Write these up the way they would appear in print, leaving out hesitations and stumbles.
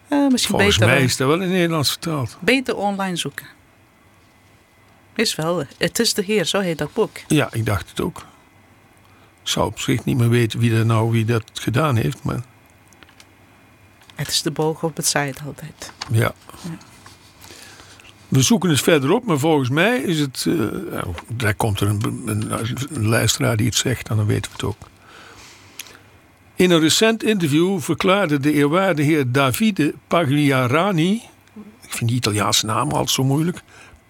Misschien Volgens beter, mij is dat wel in het Nederlands vertaald. Beter online zoeken. Is wel. Het is de Heer, zo heet dat boek. Ja, ik dacht het ook. Ik zou op zich niet meer weten wie dat gedaan heeft. Maar Het is de boog op het zijde altijd. ja. We zoeken het verder op, maar volgens mij is het... daar komt er een luisteraar die het zegt en dan weten we het ook. In een recent interview verklaarde de eerwaarde heer Davide Pagliarani... Ik vind die Italiaanse naam altijd zo moeilijk.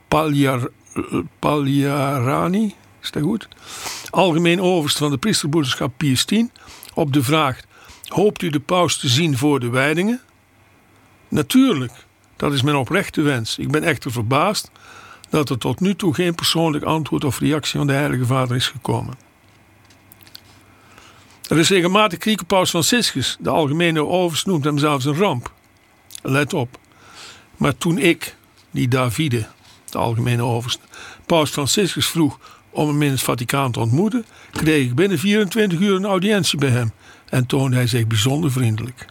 Pagliarani, is dat goed? Algemeen overste van de priesterbroederschap Pius X... op de vraag, hoopt u de paus te zien voor de wijdingen? Natuurlijk, dat is mijn oprechte wens. Ik ben echter verbaasd dat er tot nu toe geen persoonlijk antwoord of reactie van de Heilige Vader is gekomen. Er is regelmatig kritiek op paus Franciscus. De algemene overste noemt hem zelfs een ramp. Let op. Maar toen ik, die Davide, de algemene overste, paus Franciscus vroeg om hem in het Vaticaan te ontmoeten, kreeg ik binnen 24 uur een audiëntie bij hem en toonde hij zich bijzonder vriendelijk.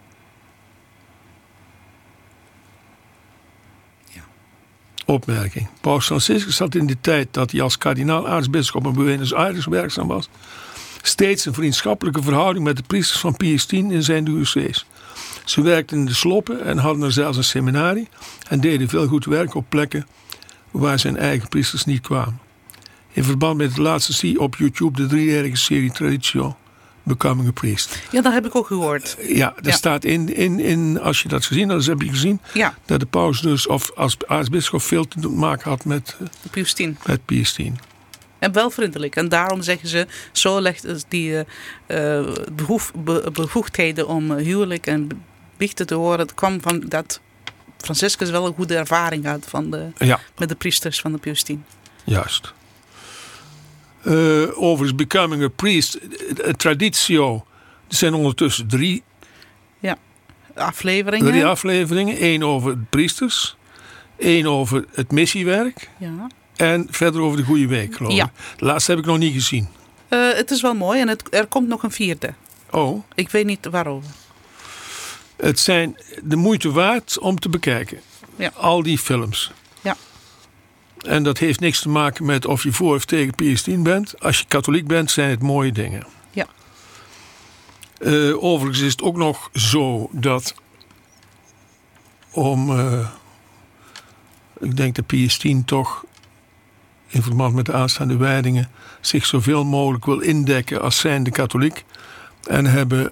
Ja. Opmerking. Paus Franciscus had in de tijd dat hij als kardinaal-aartsbisschop in Buenos Aires werkzaam was, steeds een vriendschappelijke verhouding met de priesters van Pius X in zijn diocese. Ze werkten in de sloppen en hadden er zelfs een seminarie en deden veel goed werk op plekken waar zijn eigen priesters niet kwamen. In verband met het laatste zie op YouTube de 3-jarige serie Traditio, Becoming a Priest. Ja, dat heb ik ook gehoord. Ja, daar staat in, als je dat gezien had, dus heb je gezien, dat de paus dus als aartsbisschop veel te maken had met Pius X. Met Pius X. En wel vriendelijk. En daarom zeggen ze, zo legt die bevoegdheden om huwelijk en biechten te horen. Het kwam van dat Franciscus wel een goede ervaring had met de priesters van de Pius X. Juist. Overigens, Becoming a Priest, Traditio, er zijn ondertussen 3 afleveringen. 3 afleveringen. 1 over priesters, 1 over het missiewerk. Ja. En verder over de Goede Week, geloof ik. Ja. De laatste heb ik nog niet gezien. Het is wel mooi en er komt nog een 4e. Oh. Ik weet niet waarover. Het zijn de moeite waard om te bekijken. Ja. Al die films. Ja. En dat heeft niks te maken met of je voor of tegen Pius X bent. Als je katholiek bent, zijn het mooie dingen. Ja. Overigens is het ook nog zo dat ik denk dat Pius X toch in verband met de aanstaande wijdingen zich zoveel mogelijk wil indekken als zijnde katholiek. En hebben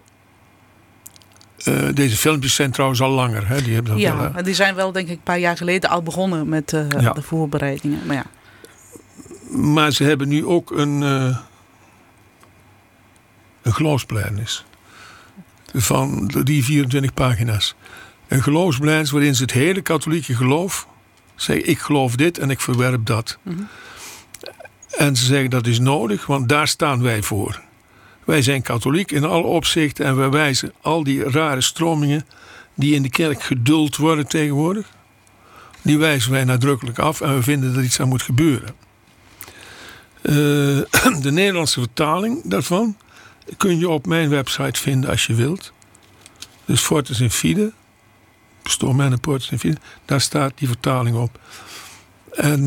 deze filmpjes zijn trouwens al langer. Hè? Die hebben dat en die zijn wel denk ik een paar jaar geleden al begonnen met de voorbereidingen. Maar, maar ze hebben nu ook een geloofsbelijdenis van die 24 pagina's. Een geloofsbelijdenis waarin ze het hele katholieke geloof zeggen, ik geloof dit en ik verwerp dat. Mm-hmm. En ze zeggen dat is nodig, want daar staan wij voor. Wij zijn katholiek in alle opzichten en wij wijzen al die rare stromingen die in de kerk geduld worden tegenwoordig, die wijzen wij nadrukkelijk af en we vinden dat er iets aan moet gebeuren. De Nederlandse vertaling daarvan kun je op mijn website vinden als je wilt. Dus Fortis in Fide, Stormen en Portus in Fide, daar staat die vertaling op. En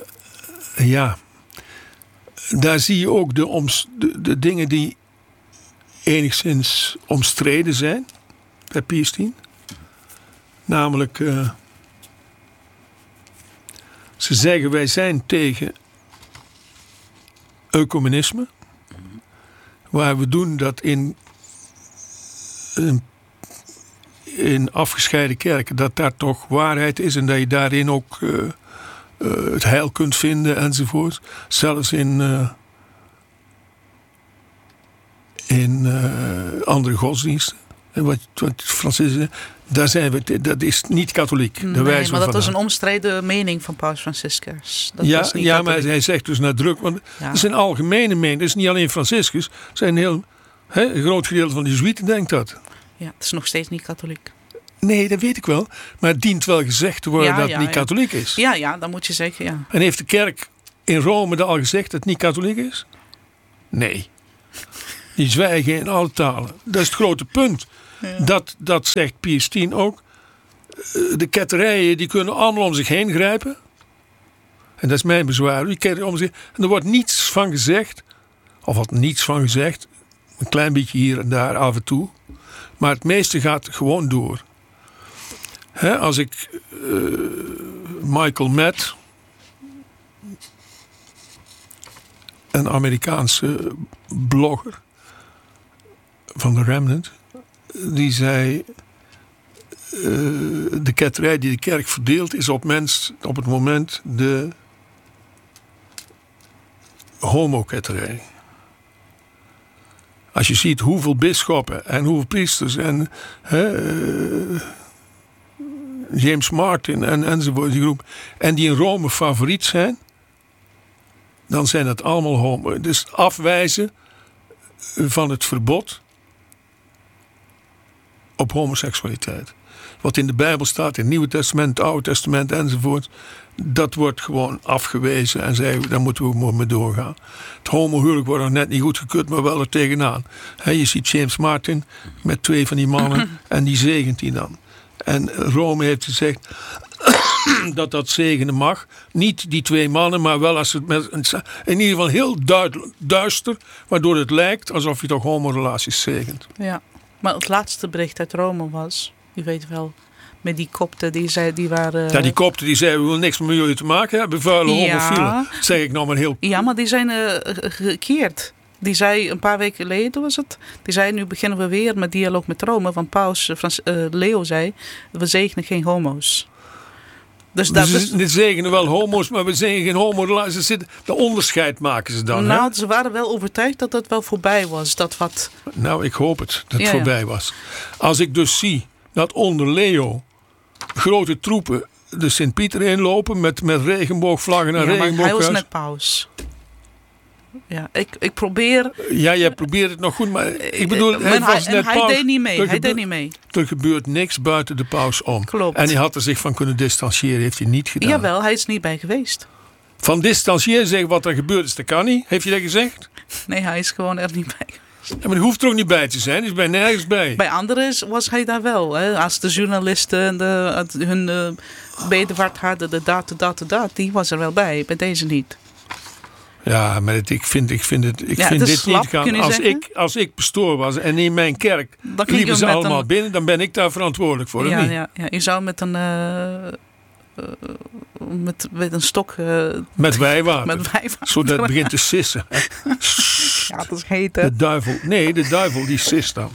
daar zie je ook de dingen die enigszins omstreden zijn bij Pius X. Namelijk, ze zeggen wij zijn tegen ecumenisme. Waar we doen dat in afgescheiden kerken, dat daar toch waarheid is en dat je daarin ook het heil kunt vinden enzovoort. Zelfs in andere godsdiensten. En wat Franciscus, daar zijn we, dat is niet katholiek. Nee, maar dat was een omstreden mening van Paus Franciscus. Maar hij zegt dus nadrukkelijk, want dat is een algemene mening. Dat is niet alleen Franciscus. Een groot gedeelte van de Jezuïeten denkt dat. Ja, het is nog steeds niet katholiek. Nee, dat weet ik wel. Maar het dient wel gezegd te worden dat het niet katholiek is. Ja, dat moet je zeggen, ja. En heeft de kerk in Rome al gezegd dat het niet katholiek is? Nee. Die zwijgen in alle talen. Dat is het grote punt. Ja. Dat zegt Pius X ook. de ketterijen die kunnen allemaal om zich heen grijpen. En dat is mijn bezwaar. Die ketterijen om zich, en er wordt niets van gezegd. Of wat niets van gezegd. Een klein beetje hier en daar af en toe. Maar het meeste gaat gewoon door. Als ik Michael Matt, een Amerikaanse blogger van The Remnant, die zei, de ketterij die de kerk verdeelt is op het moment de homoketterij. Als je ziet hoeveel bisschoppen en hoeveel priesters en James Martin enzovoort, die groep, en die in Rome favoriet zijn, dan zijn het allemaal homo. Dus afwijzen van het verbod op homoseksualiteit. Wat in de Bijbel staat, in het Nieuwe Testament, het Oude Testament enzovoort, dat wordt gewoon afgewezen en zeggen, daar moeten we mee doorgaan. Het homohuwelijk wordt nog net niet goedgekeurd, maar wel er tegenaan. Je ziet James Martin met 2 van die mannen en die zegent die dan. En Rome heeft gezegd dat zegenen mag. Niet die 2 mannen, maar wel als het in ieder geval heel duister, waardoor het lijkt alsof je toch homorelaties zegent. Ja, maar het laatste bericht uit Rome was, u weet wel, met die kopten die waren... Ja, die kopten die zeiden, we willen niks met jullie te maken hebben, vuile homofielen. Zeg ik nou maar heel... Ja, maar die zijn gekeerd. Die zei een paar weken geleden, was het? Die zei, nu beginnen we weer met dialoog met Rome. Want paus Leo zei, we zegenen geen homo's. Dus we zegenen wel homo's, maar we zegenen geen homo-relaties. De onderscheid maken ze dan. Nou, ze waren wel overtuigd dat het wel voorbij was. Nou, ik hoop het, dat het voorbij was. Als ik dus zie dat onder Leo grote troepen de Sint-Pieter inlopen met regenboogvlaggen en regenboogkruis. Maar hij was net paus. Ja, ik probeer... Ja, jij probeert het nog goed, maar ik bedoel, hij was net paus. Hij deed niet mee. Er gebeurt niks buiten de paus om. Klopt. En hij had er zich van kunnen distancieren, heeft hij niet gedaan. Jawel, hij is niet bij geweest. Van distancieren, zeggen wat er gebeurd is, dat kan niet. Heeft hij dat gezegd? Nee, hij is gewoon er niet bij. Ja, maar hij hoeft er ook niet bij te zijn. Hij is bij nergens bij. Bij anderen was hij daar wel. Hè? Als de journalisten hun bedevaart hadden, de dat, die was er wel bij. Bij deze niet. Ja, maar ik vind dit slap, niet gaan. Als ik pastoor was en in mijn kerk liepen ze allemaal binnen, dan ben ik daar verantwoordelijk voor. Ja, je zou met een stok... met wijwater. Zodat het begint te sissen. Ja, dat is heet. De duivel die sist dan.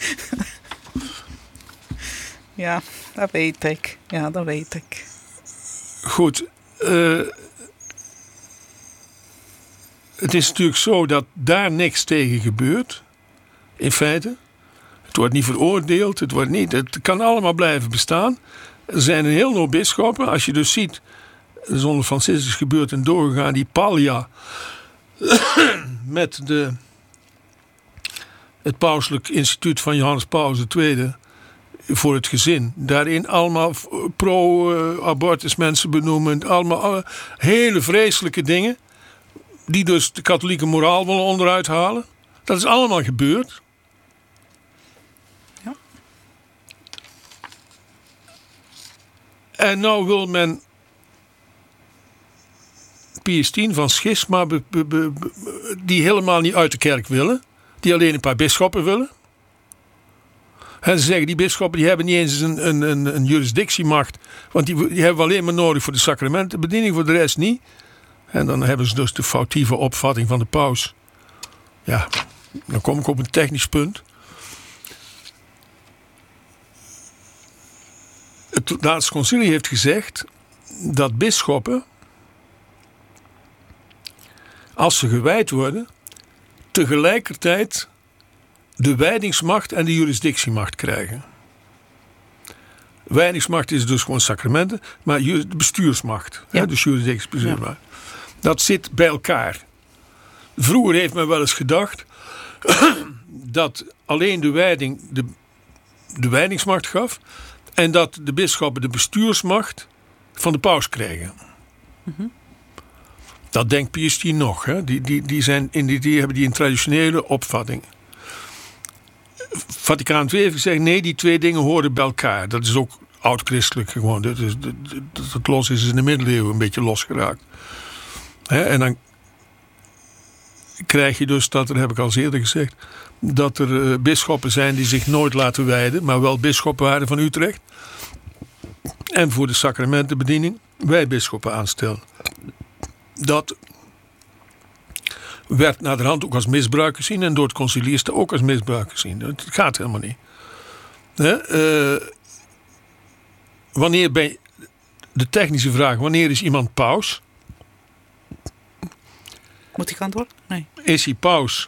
Ja, dat weet ik. Goed. Het is natuurlijk zo dat daar niks tegen gebeurt. In feite. Het wordt niet veroordeeld. Het kan allemaal blijven bestaan. Er zijn een heel hoop bisschoppen. Als je dus ziet, zonder Franciscus gebeurt en doorgegaan, die Pallia met het pauselijk instituut van Johannes Paulus II voor het gezin. Daarin allemaal pro-abortus mensen benoemen. Allemaal hele vreselijke dingen. Die dus de katholieke moraal willen onderuit halen. Dat is allemaal gebeurd. Ja. En nou wil men Pius X van schisma die helemaal niet uit de kerk willen. Die alleen een paar bisschoppen willen. En ze zeggen, die bisschoppen die hebben niet eens een jurisdictiemacht. Want die hebben we alleen maar nodig voor de sacramentenbediening, voor de rest niet. En dan hebben ze dus de foutieve opvatting van de paus. Ja, dan kom ik op een technisch punt. Het laatste concilie heeft gezegd dat bisschoppen, als ze gewijd worden, tegelijkertijd de wijdingsmacht en de jurisdictiemacht krijgen. Wijdingsmacht is dus gewoon sacramenten, maar de bestuursmacht, ja. Dus jurisdictie, bestuursmacht. Ja. Dat zit bij elkaar. Vroeger heeft men wel eens gedacht dat alleen de wijding de wijdingsmacht gaf en dat de bisschoppen de bestuursmacht van de paus kregen. Mm-hmm. Dat denkt Pius X nog. Hè? Die hebben die een traditionele opvatting. Vaticaan II heeft gezegd, nee, die 2 dingen horen bij elkaar. Dat is ook oud-christelijk gewoon. Dat het los is in de middeleeuwen een beetje losgeraakt. En dan krijg je dus dat heb ik al eerder gezegd, dat er bisschoppen zijn die zich nooit laten wijden, maar wel bisschoppen waren van Utrecht. En voor de sacramentenbediening wij bisschoppen aanstellen. Dat werd naderhand ook als misbruik gezien en door het conciliërsten ook als misbruik gezien. Dat gaat helemaal niet. Wanneer ben je, de technische vraag, wanneer is iemand paus? Moet ik antwoorden? Nee. Is hij paus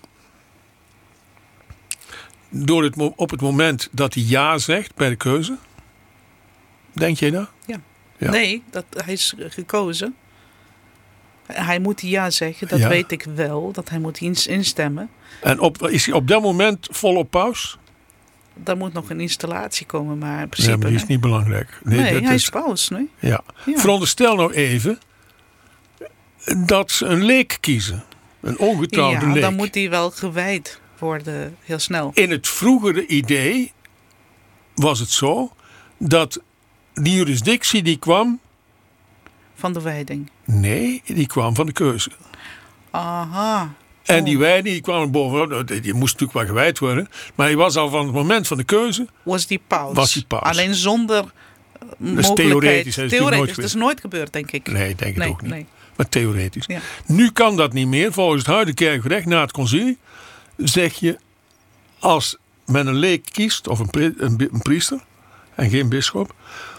op het moment dat hij ja zegt bij de keuze? Denk jij dat? Ja. Ja. Nee, hij is gekozen. Hij moet ja zeggen, dat weet ik wel. Dat hij moet instemmen. En is hij op dat moment volop paus? Er moet nog een installatie komen, maar in principe... Ja, maar die is niet belangrijk. Nee, hij is paus, nee? Ja. Veronderstel nou even dat ze een leek kiezen. Een ongetrouwde leek. Dan moet hij wel gewijd worden, heel snel. In het vroegere idee was het zo dat die jurisdictie die kwam... Van de wijding? Nee, die kwam van de keuze. Aha. En die wijding die kwam er bovenop. Die moest natuurlijk wel gewijd worden. Maar hij was al van het moment van de keuze... Was die paus. Alleen zonder mogelijkheid. Theoretisch. Dat is nooit gebeurd, denk ik. Nee, denk ik ook niet. Nee. Maar theoretisch. Ja. Nu kan dat niet meer. Volgens het huidige kerkrecht na het concilie zeg je... Als men een leek kiest, of een priester... en geen bisschop...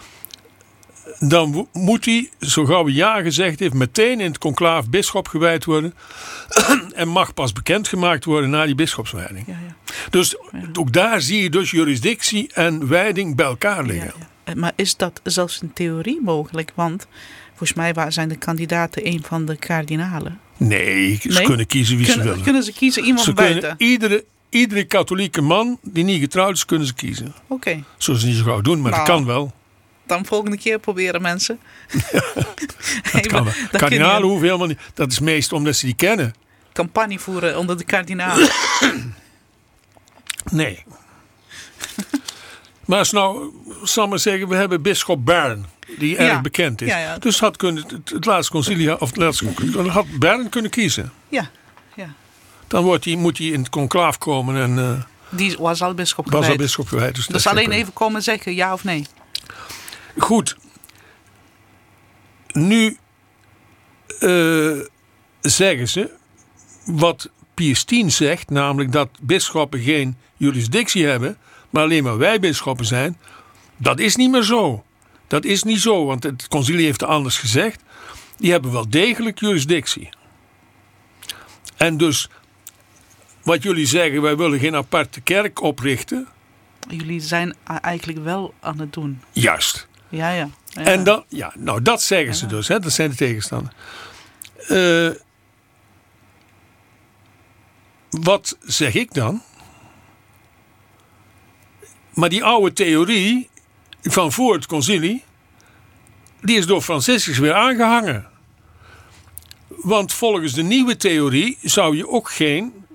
dan moet hij, zo gauw hij ja gezegd heeft... meteen in het conclaaf bisschop gewijd worden... en mag pas bekendgemaakt worden na die bisschopswijding. Ja. Dus ook daar zie je dus jurisdictie en wijding bij elkaar liggen. Ja. Maar is dat zelfs in theorie mogelijk? Want volgens mij zijn de kandidaten een van de kardinalen. Nee, ze kunnen kiezen wie ze willen. Kunnen ze kiezen iemand van buiten? Iedere katholieke man die niet getrouwd is, kunnen ze kiezen. Oké. Zullen ze niet zo gauw doen, maar dat kan wel. Dan volgende keer proberen mensen. Dat kan wel. Kardinalen hoeven helemaal niet. Dat is meest omdat ze die kennen. Campagne voeren onder de kardinalen. Nee. Maar als nou, zal maar zeggen, we hebben bisschop Bern, die erg bekend is. Ja. Dus had het laatste concilie, had Bern kunnen kiezen. Ja. Dan moet hij in het conclaaf komen en... die was al bisschop gewijd. Dus alleen even komen zeggen ja of nee. Goed. Nu zeggen ze wat Pius X zegt, namelijk dat bisschoppen geen jurisdictie hebben, maar alleen maar wij bisschoppen zijn. Dat is niet meer zo. Dat is niet zo, want het concilie heeft het anders gezegd. Die hebben wel degelijk jurisdictie. En dus, wat jullie zeggen, wij willen geen aparte kerk oprichten. Jullie zijn eigenlijk wel aan het doen. Juist. Ja. En dat zeggen ze dus. Hè? Dat zijn de tegenstanders. Wat zeg ik dan? Maar die oude theorie van voor het concilie, die is door Franciscus weer aangehangen. Want volgens de nieuwe theorie zou je ook geen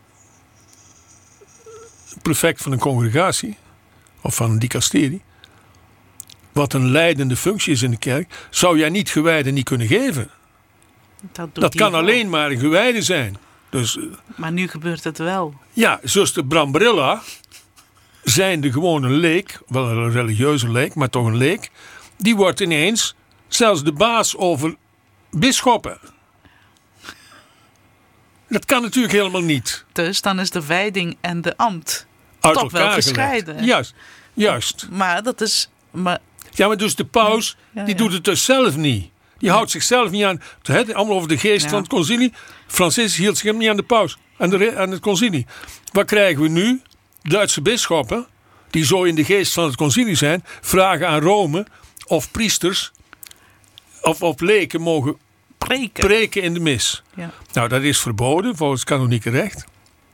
prefect van een congregatie of van een dicasterie, wat een leidende functie is in de kerk, zou jij niet gewijden niet kunnen geven. Dat kan alleen maar een gewijde zijn. Dus, maar nu gebeurt het wel. Ja, zuster Brambrilla, zijnde gewoon een leek, wel een religieuze leek, maar toch een leek, die wordt ineens zelfs de baas over bisschoppen. Dat kan natuurlijk helemaal niet. Dus dan is de wijding en de ambt uit toch wel gescheiden. Juist. Maar dat is... Ja, maar dus de paus, die doet het dus zelf niet. Die houdt zichzelf niet aan. Allemaal over de geest van het concilie. Franciscus hield zich niet aan de paus. Aan het concilie. Wat krijgen we nu? Duitse bisschoppen, die zo in de geest van het concilie zijn, vragen aan Rome of priesters of leken mogen preken in de mis. Ja. Nou, dat is verboden volgens het kanonieke recht.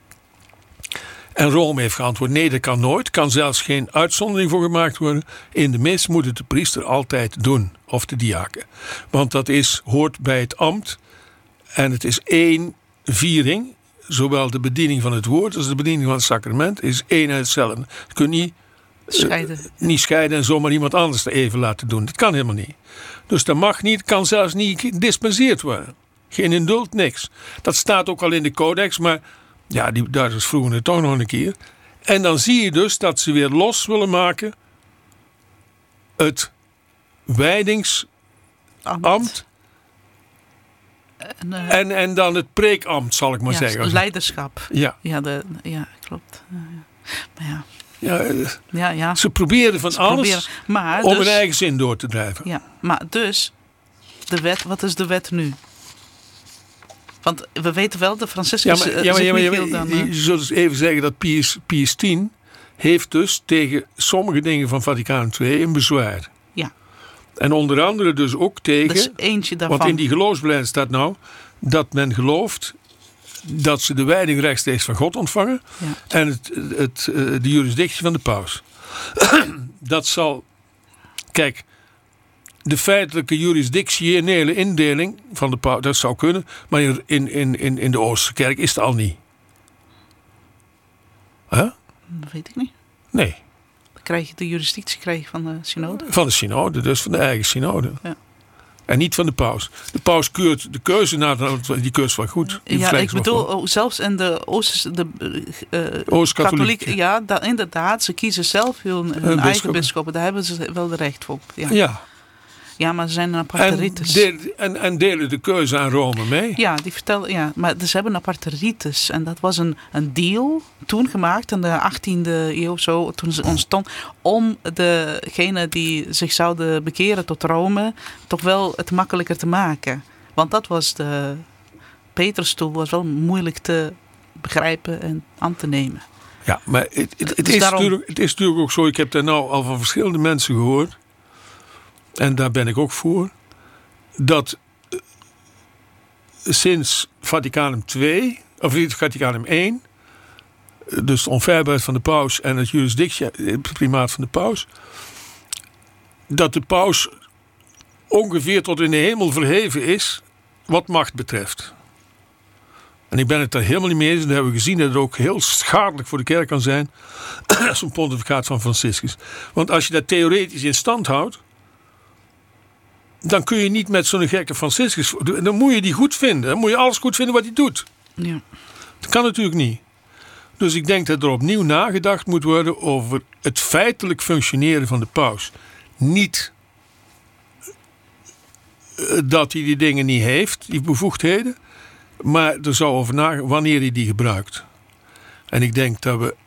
En Rome heeft geantwoord, nee, dat kan nooit. Kan zelfs geen uitzondering voor gemaakt worden. In de mis moet het de priester altijd doen. Of de diaken. Want dat hoort bij het ambt. En het is één viering. Zowel de bediening van het woord als de bediening van het sacrament is één en hetzelfde. Je kunt niet niet scheiden en zomaar iemand anders er even laten doen. Dat kan helemaal niet. Dus dat mag niet, kan zelfs niet gedispenseerd worden. Geen indult, niks. Dat staat ook al in de codex, maar ja, die Duitsers vroegen het toch nog een keer. En dan zie je dus dat ze weer los willen maken het wijdingsambt en dan het preekambt, zal ik maar zeggen. Leiderschap. Ja, klopt. Maar ja. Ze proberen van alles om hun eigen zin door te drijven. Ja, maar dus, de wet, wat is de wet nu? Want we weten wel, de Franciscus... Je zult dus even zeggen dat Pius X heeft dus tegen sommige dingen van Vaticaan II een bezwaar. Ja. En onder andere dus ook tegen... Dus eentje daarvan. Want in die geloofsbelijdenis staat nou dat men gelooft dat ze de wijding rechtstreeks van God ontvangen. Ja. En de jurisdictie van de paus. Dat zal... Kijk, de feitelijke jurisdictionele indeling van de paus, dat zou kunnen. Maar in de Oosterse kerk is het al niet. Huh? Dat weet ik niet. Nee. Dan krijg je de jurisdictie van de synode. Van de synode, dus van de eigen synode. Ja. En niet van de paus. De paus keurt de keuze die keurt wel goed. Ja, ik bedoel, zelfs in de Oost-katholiek. Ja, inderdaad. Ze kiezen zelf hun eigen bisschoppen. Daar hebben ze wel de recht op. Ja. Ja, maar ze zijn een aparte ritus. En delen de keuze aan Rome mee? Ja, die vertellen, ja, maar ze hebben een aparte ritus. En dat was een deal toen gemaakt in de 18e eeuw zo, toen ze ontstond, om degene die zich zouden bekeren tot Rome toch wel het makkelijker te maken. Want dat was de Peterstoel was wel moeilijk te begrijpen en aan te nemen. Ja, maar het is natuurlijk ook zo, ik heb daar nou al van verschillende mensen gehoord. En daar ben ik ook voor. Dat sinds Vaticanum II, of Vaticanum I, dus de onfeilbaarheid van de paus en het primaat van de paus, dat de paus ongeveer tot in de hemel verheven is wat macht betreft. En ik ben het daar helemaal niet mee eens. En dat hebben we gezien dat het ook heel schadelijk voor de kerk kan zijn. Zo'n pontificaat van Franciscus. Want als je dat theoretisch in stand houdt, dan kun je niet met zo'n gekke Franciscus... Dan moet je die goed vinden. Dan moet je alles goed vinden wat hij doet. Ja. Dat kan natuurlijk niet. Dus ik denk dat er opnieuw nagedacht moet worden over het feitelijk functioneren van de paus. Niet dat hij die dingen niet heeft, die bevoegdheden. Maar er zou over nagedacht wanneer hij die gebruikt. En ik denk dat we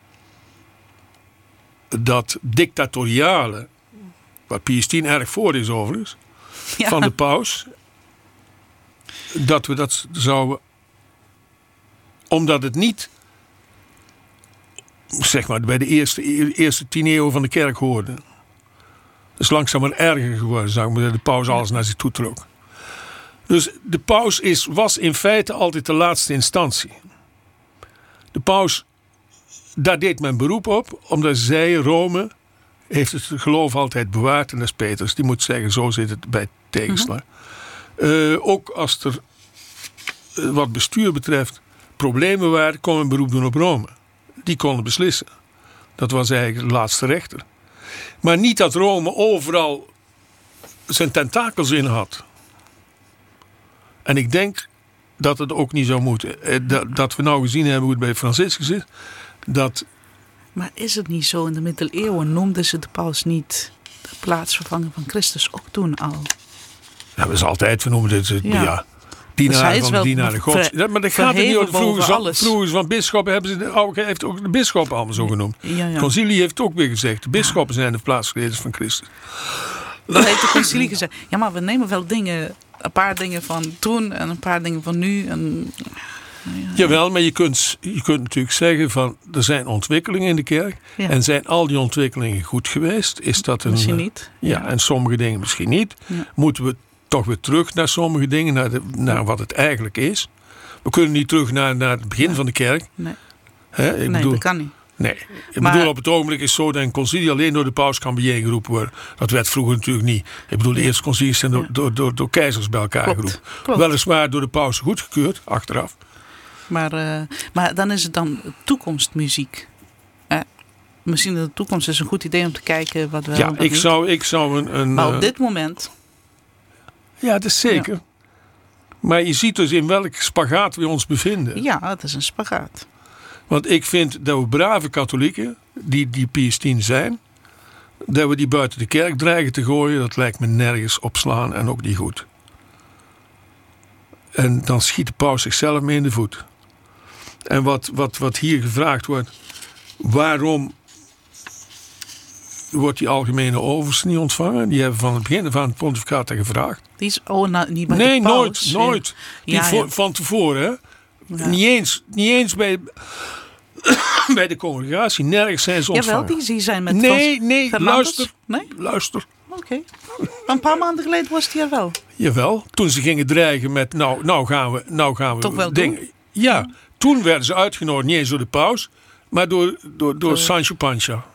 dat dictatoriale, waar Pius X erg voor is overigens, van de paus, dat we dat zouden, omdat het niet, zeg maar, bij de eerste 10 eeuwen van de kerk hoorde. Dat is langzaam maar erger geworden, zou ik maar zeggen, de paus alles naar zich toe trok. Dus de paus was in feite altijd de laatste instantie. De paus, daar deed men beroep op, omdat zij, Rome, heeft het geloof altijd bewaard. En dat is Petrus, die moet zeggen, zo zit het bij tegenslag. Ook als er wat bestuur betreft problemen waren, kon men beroep doen op Rome. Die konden beslissen. Dat was eigenlijk de laatste rechter. Maar niet dat Rome overal zijn tentakels in had. En ik denk dat het ook niet zou moeten. Dat we nou gezien hebben hoe het bij Franciscus is. Maar is het niet zo, in de middeleeuwen noemden ze de paus niet de plaatsvervanger van Christus, ook toen al? Ja, dat is altijd, we noemen dit dienaar van de dienaar gods. Maar dat gaat er niet over. Vroeger van bisschoppen heeft ook de bisschoppen allemaal zo genoemd. Het concilie heeft ook weer gezegd, de bisschoppen zijn de plaatsvervangers van Christus. Dat heeft de concilie gezegd. Ja, maar we nemen wel dingen, een paar dingen van toen en een paar dingen van nu. Jawel, maar je kunt natuurlijk zeggen van, er zijn ontwikkelingen in de kerk. Ja. En zijn al die ontwikkelingen goed geweest? Is dat misschien niet. Ja, en sommige dingen misschien niet. Ja. Moeten we toch weer terug naar sommige dingen, naar wat het eigenlijk is? We kunnen niet terug naar het begin van de kerk. Nee, dat kan niet. Nee, ik bedoel, op het ogenblik is zo dat een concilie alleen door de paus kan bijeengeroepen worden. Dat werd vroeger natuurlijk niet. Ik bedoel, de eerste concilies zijn door keizers bij elkaar geroepen. Klopt. Weliswaar door de paus goedgekeurd, achteraf. Maar dan is het dan toekomstmuziek. misschien in de toekomst is een goed idee om te kijken wat wel. Ja, ik zou een maar op dit moment. Ja, dat is zeker. Ja. Maar je ziet dus in welk spagaat we ons bevinden. Ja, het is een spagaat. Want ik vind dat we brave katholieken, die Pius X zijn, dat we die buiten de kerk dreigen te gooien, dat lijkt me nergens op slaan en ook niet goed. En dan schiet de paus zichzelf mee in de voet. En wat hier gevraagd wordt, waarom wordt die algemene overste niet ontvangen? Die hebben van het begin van het pontificaat gevraagd. Die is niet bij de paus. Nooit. Ja. Van tevoren, hè? Ja. Niet eens bij de congregatie. Nergens zijn ze ontvangen. Jawel, die zijn met Nee, luister. Oké. Een paar maanden geleden was die er wel. Jawel, toen ze gingen dreigen met nou gaan we toch wel dingen. Doen? Ja, toen werden ze uitgenodigd, niet eens door de paus, maar door Sancho Panza.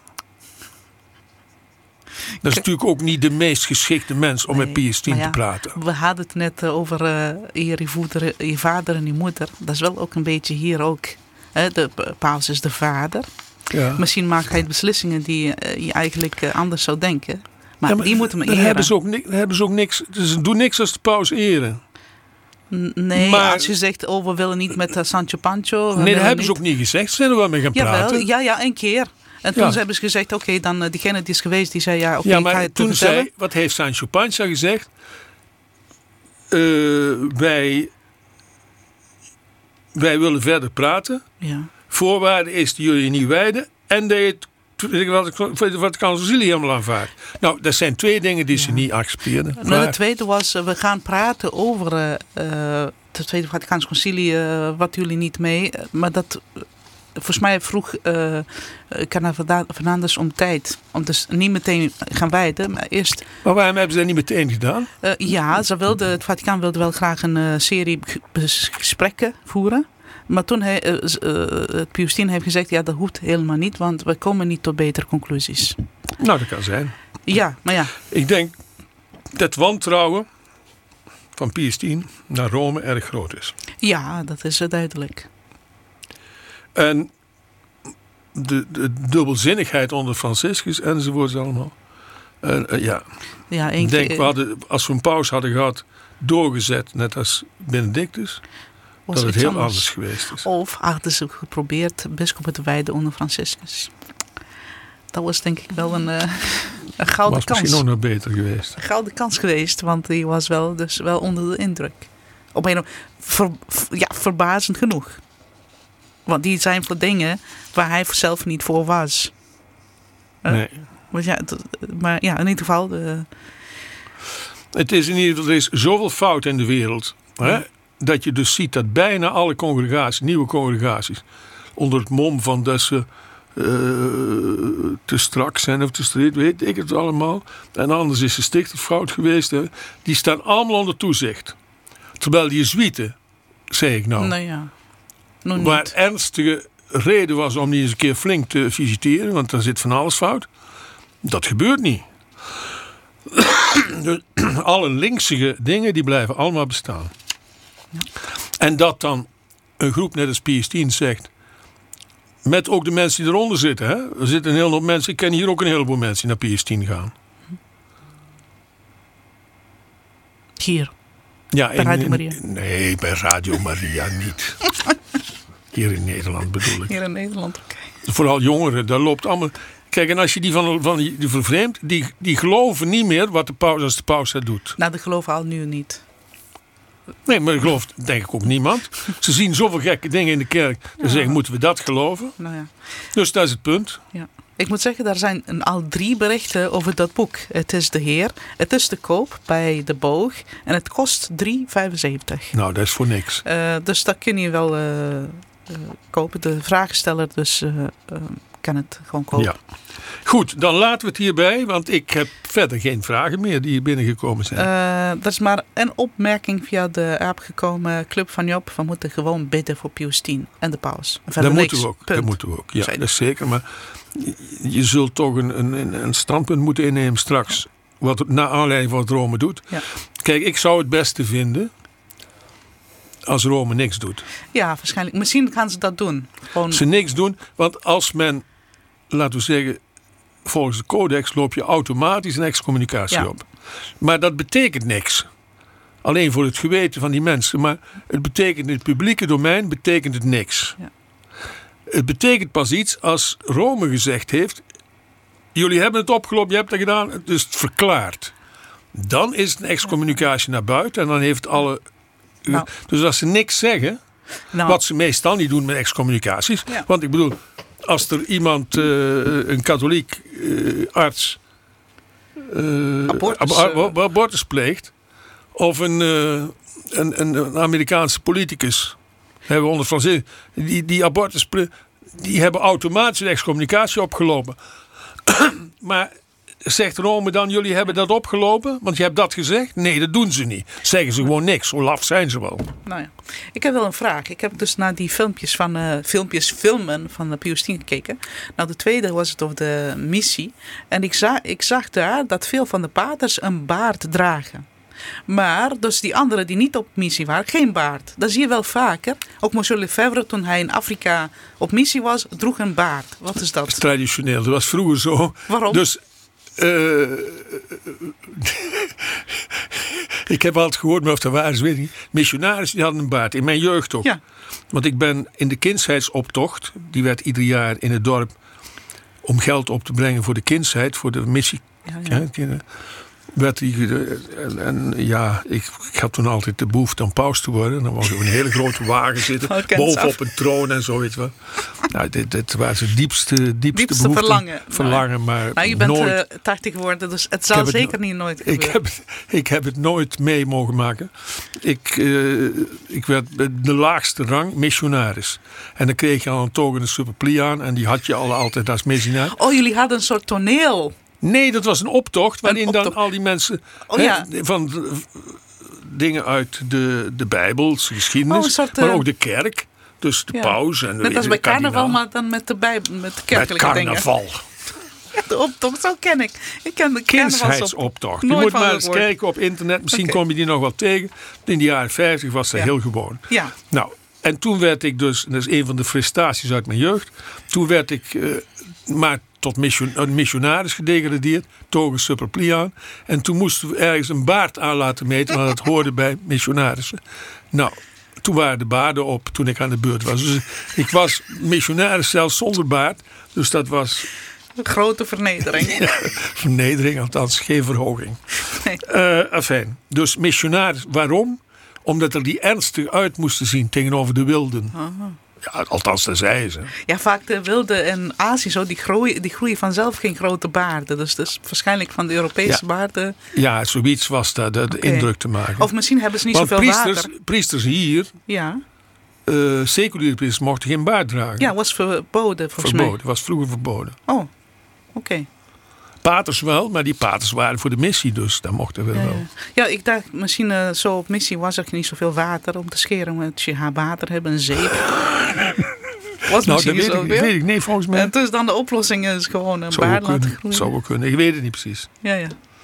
Dat is natuurlijk ook niet de meest geschikte mens om met Pius X te praten. We hadden het net over je vader en je moeder. Dat is wel ook een beetje hier ook. De paus is de vader. Ja. Misschien maakt hij beslissingen die je eigenlijk anders zou denken. Maar die moeten we eren. Hebben ze ook niks. Ze doen niks als de paus eren. Nee, maar als je zegt, we willen niet met Sancho Pancho. Nee, dat hebben ze ook niet gezegd. Ze zijn er wel mee gaan praten. Ja, een keer. En toen hebben ze gezegd, oké, dan diegene die is geweest, die zei ik ga het toen zei, wat heeft Sancho Panza gezegd? Wij willen verder praten. Ja. Voorwaarde is dat jullie niet wijden en dat je het Vaticaanse Concilie helemaal aanvaardt. Nou, dat zijn twee dingen die ze niet accepteerden. Maar de tweede was, we gaan praten over het Tweede Vaticaanse Concilie, wat jullie niet mee. Maar dat, volgens mij vroeg Kardinaal Fernandes om tijd. Om dus niet meteen gaan wijden, maar eerst. Maar waarom hebben ze dat niet meteen gedaan? Het Vaticaan wilde wel graag een serie gesprekken voeren. Maar toen Pius X heeft gezegd, dat hoeft helemaal niet, want we komen niet tot betere conclusies. Nou, dat kan zijn. Ja, maar ja. Ik denk dat wantrouwen van Pius X naar Rome erg groot is. Ja, dat is duidelijk. En de dubbelzinnigheid onder Franciscus enzovoorts allemaal. Ik denk, als we een paus hadden gehad, doorgezet, net als Benedictus, dat het heel anders geweest is. Of hadden ze geprobeerd bischoppen te wijden onder Franciscus. Dat was denk ik wel een gouden kans. Was misschien nog beter geweest. Een gouden kans geweest, want die was wel onder de indruk. Op een verbazend genoeg. Want die zijn voor dingen waar hij zelf niet voor was. Nee. Maar in ieder geval. Het is in ieder geval, er is zoveel fout in de wereld. Hè, dat je dus ziet dat bijna alle congregaties, nieuwe congregaties, onder het mom van dat ze te strak zijn of te strikt, weet ik het allemaal. En anders is de stichter fout geweest. Hè, die staan allemaal onder toezicht. Terwijl die Jezuïeten, zeg ik nou. Nou ja. Waar ernstige reden was om die eens een keer flink te visiteren, want dan zit van alles fout. Dat gebeurt niet. Dus alle linksige dingen die blijven allemaal bestaan. Ja. En dat dan een groep net als Pius X zegt, met ook de mensen die eronder zitten. Hè? Er zitten een hele hoop mensen, ik ken hier ook een heleboel mensen die naar Pius X gaan. Hier? Ja, bij Radio Maria? Nee, bij Radio Maria niet. Hier in Nederland bedoel ik. Hier in Nederland, oké. Vooral jongeren, daar loopt allemaal. Kijk, en als je die vervreemdt, die geloven niet meer wat de paus dat doet. Nou, dat geloven al nu niet. Nee, maar dat gelooft denk ik ook niemand. Ze zien zoveel gekke dingen in de kerk. Dan zeggen, moeten we dat geloven? Nou ja. Dus dat is het punt. Ja. Ik moet zeggen, er zijn al 3 berichten over dat boek. Het is de Heer. Het is te koop bij de Boog. En het kost €3,75. Nou, dat is voor niks. Dus dat kun je wel kopen. De vraagsteller dus kan het gewoon kopen. Ja. Goed, dan laten we het hierbij. Want ik heb verder geen vragen meer die hier binnengekomen zijn. Er is maar een opmerking via de app gekomen. Club van Job. We moeten gewoon bidden voor Pius X en de paus. Dat moeten we ook. Dat moeten we ook. Ja, dat is zeker. Maar je zult toch een standpunt moeten innemen straks. Naar aanleiding van wat Rome doet. Ja. Kijk, ik zou het beste vinden als Rome niks doet. Ja, waarschijnlijk. Misschien gaan ze dat doen. Ze niks doen, want als men laten we zeggen, volgens de codex loop je automatisch een excommunicatie op. Maar dat betekent niks. Alleen voor het geweten van die mensen. Maar het betekent in het publieke domein betekent het niks. Ja. Het betekent pas iets als Rome gezegd heeft, jullie hebben het opgelopen, je hebt het gedaan, dus het verklaart. Dan is het een excommunicatie naar buiten en dan heeft alle... Nou. Dus als ze niks zeggen, wat ze meestal niet doen met excommunicaties. Ja. Want ik bedoel, als er iemand, een katholiek arts, abortus pleegt, of een Amerikaanse politicus, hebben we onder Franse, die abortus pleegt, die hebben automatisch een excommunicatie opgelopen. Maar zegt Rome dan, jullie hebben dat opgelopen? Want je hebt dat gezegd? Nee, dat doen ze niet. Zeggen ze gewoon niks. Zo laf zijn ze wel. Nou ja. Ik heb wel een vraag. Ik heb dus naar die filmen van Pius X gekeken. Nou, de tweede was het over de missie. En ik zag daar dat veel van de paters een baard dragen. Maar dus die anderen die niet op missie waren, geen baard. Dat zie je wel vaker. Ook Monsieur Lefebvre, toen hij in Afrika op missie was, droeg een baard. Wat is dat? Dat is traditioneel. Dat was vroeger zo. Waarom? Dus ik heb altijd gehoord, maar of dat waar is, weet ik niet. Missionarissen die hadden een baard. In mijn jeugd ook. Ja. Want ik ben in de kindsheidsoptocht, die werd ieder jaar in het dorp om geld op te brengen voor de kindsheid, voor de missie. Ja. Werd die, en ik had toen altijd de behoefte om paus te worden. Dan was ik op een hele grote wagen zitten, bovenop een troon en zo, weet je wel. Nou, dit was het diepste behoefte. Verlangen, maar je bent nooit, 80 geworden, dus het zal zeker nooit gebeuren. Ik heb het nooit mee mogen maken. Ik werd de laagste rang missionaris. En dan kreeg je al een toga de superpliaan en die had je altijd als missionaris. Oh, jullie hadden een soort toneel. Nee, dat was een optocht waarin dan al die mensen van dingen uit de Bijbelse geschiedenis, maar ook de kerk, dus de paus en net als bij carnaval, maar dan met de Bijbel, met de kerkelijke dingen. Met carnaval. De optocht, zo ken ik. Ik ken de kindsheidoptocht. Je moet maar eens kijken op internet, misschien kom je die nog wel tegen. In de jaren 50 was dat heel gewoon. Ja. Nou, en toen werd ik dus, dat is een van de frustraties uit mijn jeugd, toen werd ik maar tot missionaris gedegradeerd, toga superpliaan. En toen moesten we ergens een baard aan laten meten, want dat hoorde bij missionarissen. Nou, toen waren de baarden op toen ik aan de beurt was. Dus ik was missionaris zelfs zonder baard. Dus dat was een grote vernedering. Ja, vernedering, althans geen verhoging. Nee. Dus missionaris, waarom? Omdat er die ernstig uit moesten zien tegenover de wilden. Aha. Ja, althans, dat zeiden ze. Ja, vaak de wilden in Azië zo, die groeien vanzelf geen grote baarden. Dus waarschijnlijk van de Europese baarden. Ja, zoiets was dat, de indruk te maken. Of misschien hebben ze niet zoveel water. Priesters hier, seculiere priesters, mochten geen baard dragen. Ja, was verboden volgens mij. Was vroeger verboden. Oh, oké. Paters wel, maar die paters waren voor de missie, dus dat mochten we wel. Ja, ik dacht misschien zo op missie was er niet zoveel water om te scheren. Met je water hebben, een zeep. Was misschien dat weet ik niet, volgens mij. En dus dan de oplossing is gewoon een baard laten groeien. Zou wel kunnen, ik weet het niet precies. Ja.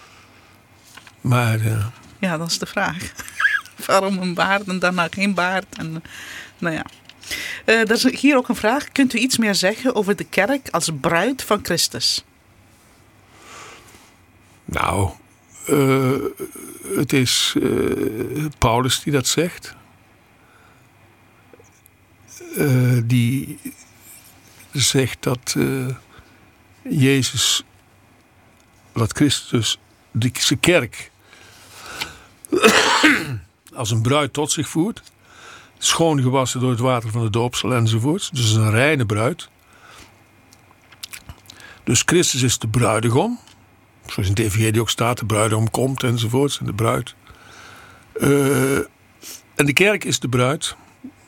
Maar ja, dat is de vraag. Waarom een baard en daarna geen baard? En, nou ja. Er is hier ook een vraag. Kunt u iets meer zeggen over de kerk als bruid van Christus? Nou, het is Paulus die dat zegt. Die zegt dat dat Christus zijn kerk als een bruid tot zich voert. Schoongewassen door het water van de doopsel enzovoort. Dus een reine bruid. Dus Christus is de bruidegom. Zoals in de evangelie ook staat, de bruidegom komt enzovoorts. En de bruid. En de kerk is de bruid.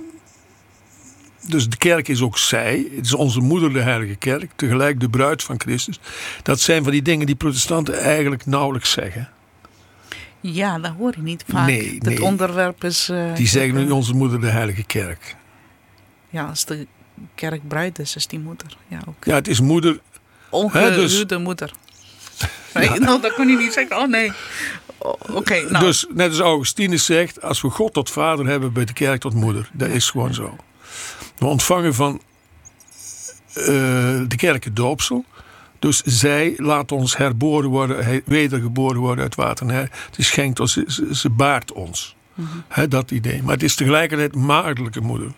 Dus de kerk is ook zij. Het is onze moeder, de heilige kerk. Tegelijk de bruid van Christus. Dat zijn van die dingen die protestanten eigenlijk nauwelijks zeggen. Ja, dat hoor je niet vaak. Nee. Het onderwerp is... die zeggen nu onze moeder, de heilige kerk. Ja, als de kerk bruid is die moeder. Ja, ook. Ja, het is moeder. Ongehuwde moeder. Nee, nou, dat kon je niet zeggen. Oh nee. Oké, nou. Dus net als Augustinus zegt, als we God tot vader hebben, bij de kerk tot moeder. Dat is gewoon zo. We ontvangen van de kerk het doopsel. Dus zij laat ons herboren worden, wedergeboren worden uit water en heilige. Het is schenkt ons, ze baart ons. Dat idee. Maar het is tegelijkertijd maagdelijke moeder.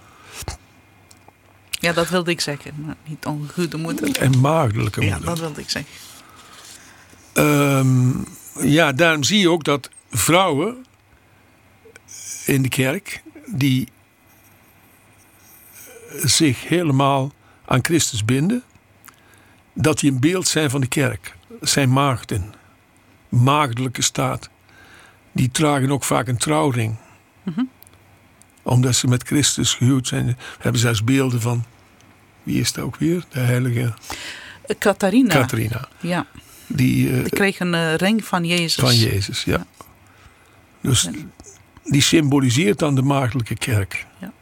Ja, dat wilde ik zeggen. Maar niet ongoede moeder. En maagdelijke moeder. Ja, dat wilde ik zeggen. Daarom zie je ook dat vrouwen in de kerk die zich helemaal aan Christus binden, dat die een beeld zijn van de kerk. Zijn maagden. Maagdelijke staat. Die dragen ook vaak een trouwring. Omdat ze met Christus gehuwd zijn. We hebben zelfs beelden van, wie is dat ook weer? De heilige Catharina. Ja. Die kreeg een ring van Jezus. Van Jezus, ja. Dus die symboliseert dan de maagdelijke kerk. Ja.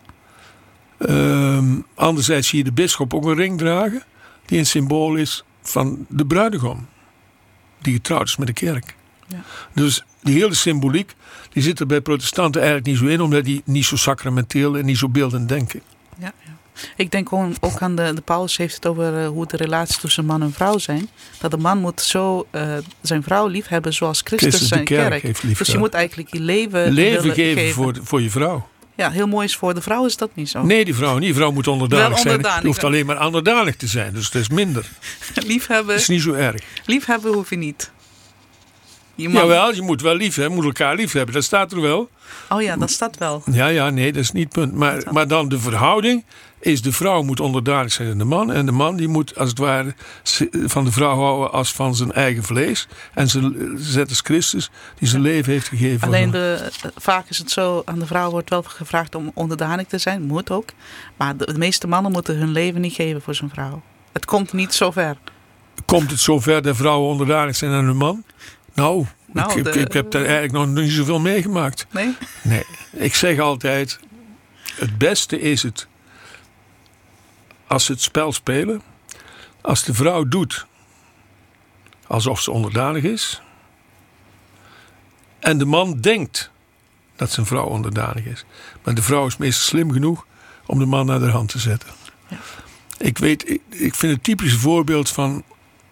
Anderzijds zie je de bisschop ook een ring dragen. Die een symbool is van de bruidegom. Die getrouwd is met de kerk. Ja. Dus die hele symboliek, die zit er bij protestanten eigenlijk niet zo in. Omdat die niet zo sacramenteel en niet zo beeldend denken. Ja. Ik denk ook aan de Paulus heeft het over hoe de relaties tussen man en vrouw zijn. Dat de man moet zo zijn vrouw lief hebben zoals Christus zijn kerk heeft lief. Dus je moet eigenlijk je leven geven voor je vrouw. Ja, heel mooi is voor de vrouw is dat niet zo. Nee, die vrouw moet onderdanig zijn. Je hoeft alleen maar onderdanig te zijn. Dus dat is minder. Liefhebben. Dat is niet zo erg. Liefhebben hoef je niet. Jawel, je moet wel lief hebben. Je moet elkaar lief hebben. Dat staat er wel. Oh ja, dat staat wel. Ja, nee, dat is niet het punt. Maar dan de verhouding is de vrouw moet onderdanig zijn aan de man. En de man die moet als het ware van de vrouw houden als van zijn eigen vlees. En ze zet als Christus die zijn leven heeft gegeven. Alleen vaak is het zo, aan de vrouw wordt wel gevraagd om onderdanig te zijn. Moet ook. Maar de meeste mannen moeten hun leven niet geven voor zijn vrouw. Het komt niet zo ver. Komt het zo ver dat vrouwen onderdanig zijn aan hun man? Nou, ik heb daar eigenlijk nog niet zoveel meegemaakt. Nee? Nee. Ik zeg altijd, het beste is het als ze het spel spelen, als de vrouw doet alsof ze onderdanig is en de man denkt dat zijn vrouw onderdanig is. Maar de vrouw is meestal slim genoeg om de man naar de hand te zetten. Ja. Ik vind het typische voorbeeld van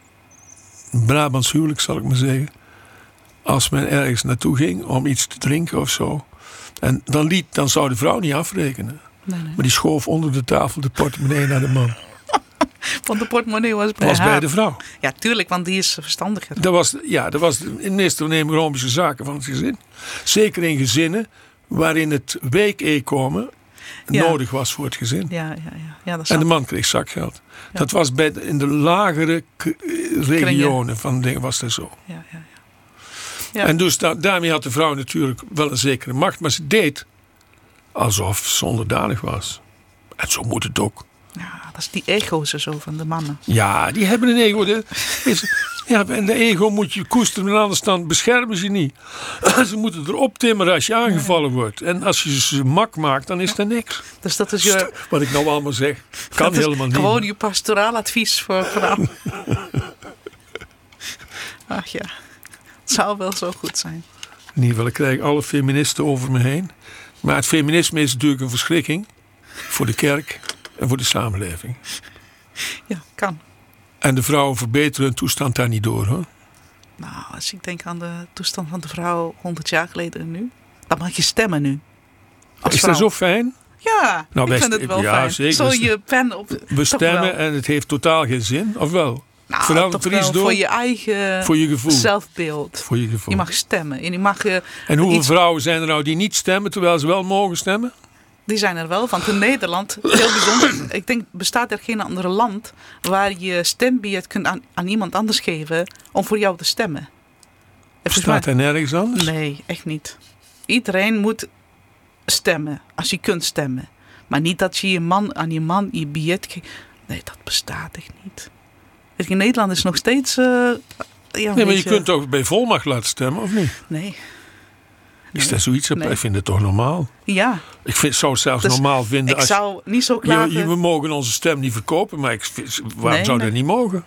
Brabants huwelijk, zal ik maar zeggen. Als men ergens naartoe ging om iets te drinken of zo. En dan zou de vrouw niet afrekenen. Nee. Maar die schoof onder de tafel de portemonnee naar de man. Want de portemonnee was bij de vrouw. Ja, tuurlijk, want die is verstandiger. Dat was in de meeste economische zaken van het gezin. Zeker in gezinnen waarin het week-inkomen nodig was voor het gezin. Ja, dat en de man kreeg zakgeld. Ja. Dat was in de lagere regionen van dingen was dat zo. Ja. En dus daarmee had de vrouw natuurlijk wel een zekere macht. Maar ze deed alsof ze onderdanig was. En zo moet het ook. Ja, dat is die ego's zo van de mannen. Ja, die hebben een ego. En de ego moet je koesteren. En anders dan beschermen ze niet. Ze moeten erop timmeren als je aangevallen wordt. En als je ze mak maakt, dan is er niks. Dus dat is wat ik nou allemaal zeg, kan helemaal niet. Gewoon je pastoraal advies voor vrouwen. Ach ja. Het zou wel zo goed zijn. In ieder geval, ik krijg alle feministen over me heen. Maar het feminisme is natuurlijk een verschrikking. Voor de kerk en voor de samenleving. Ja, kan. En de vrouwen verbeteren hun toestand daar niet door, hoor. Nou, als ik denk aan de toestand van de vrouw 100 jaar geleden en nu. Dan mag je stemmen nu. Is dat zo fijn? Ja, ik vind het wel fijn. Zeker. Zo je pen op... We stemmen en het heeft totaal geen zin, of wel? Nou, toch wel voor je eigen voor je gevoel. Zelfbeeld. Voor je gevoel. Je mag stemmen. En, je mag, en hoeveel vrouwen zijn er nou die niet stemmen terwijl ze wel mogen stemmen? Die zijn er wel. Want in Nederland, heel bijzonder. Ik denk, bestaat er geen ander land waar je stembiljet kunt aan iemand anders geven om voor jou te stemmen. Bestaat er nergens anders? Nee, echt niet. Iedereen moet stemmen als je kunt stemmen. Maar niet dat je aan je man je biljet geeft. Nee, dat bestaat echt niet. In Nederland is nog steeds... nee, maar je kunt toch bij volmacht laten stemmen, of niet? Nee. Is dat zoiets? Nee. Ik vind het toch normaal? Ja. Zou het zelfs normaal vinden. Ik zou niet zo klagen. We mogen onze stem niet verkopen, maar waarom zou dat niet mogen?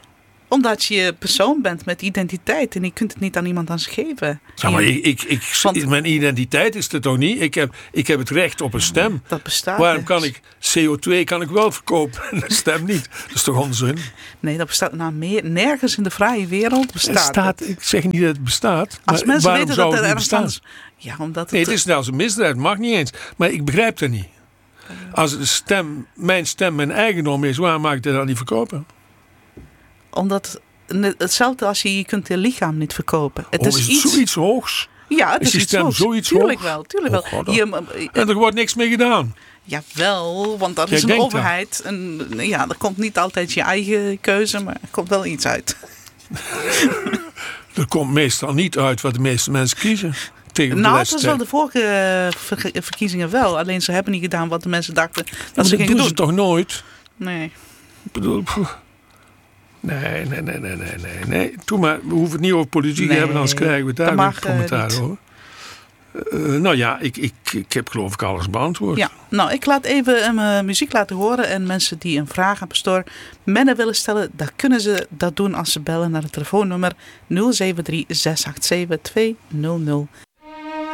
Omdat je persoon bent met identiteit en je kunt het niet aan iemand anders geven. Ja, maar mijn identiteit is het toch niet? Ik heb het recht op een stem. Dat bestaat. Waarom kan ik CO2 kan ik wel verkopen en een stem niet? Dat is toch onzin? Nee, dat bestaat nergens in de vrije wereld bestaat het. Ik zeg niet dat het bestaat. Als mensen waarom weten zou dat er het niet bestaan? ergens... Ja, omdat het... Nee, het is zelfs een misdrijf. Mag niet eens. Maar ik begrijp dat niet. Als mijn stem mijn eigendom is, waarom mag ik dat dan niet verkopen? Omdat hetzelfde als je kunt je lichaam niet verkopen. Het is het zoiets hoogs? Ja, het is die iets stem hoogs. zoiets tuurlijk hoog? wel, tuurlijk wel. God, en er wordt niks mee gedaan. Jawel, want dat is een overheid. En ja, er komt niet altijd je eigen keuze, maar er komt wel iets uit. Er komt meestal niet uit wat de meeste mensen kiezen. Dat was wel de vorige verkiezingen wel. Alleen ze hebben niet gedaan wat de mensen dachten dat ze gingen doen. Dat doen ze toch nooit? Nee. Ik bedoel, nee. Doe maar, we hoeven het niet over politiek te hebben, anders krijgen we daar een commentaar over. Nou ja, ik heb geloof ik alles beantwoord. Ja, nou ik laat even muziek laten horen. En mensen die een vraag aan pastoor Menne willen stellen, dan kunnen ze dat doen als ze bellen naar het telefoonnummer 073 687 200.